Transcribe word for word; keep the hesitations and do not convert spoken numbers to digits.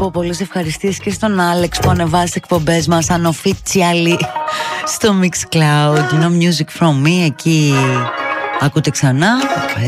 πω πολλές ευχαριστίες και στον Άλεξ που ανεβάζει εκπομπές μας unofficially στο Mixcloud. You know, music from me, εκεί ακούτε ξανά.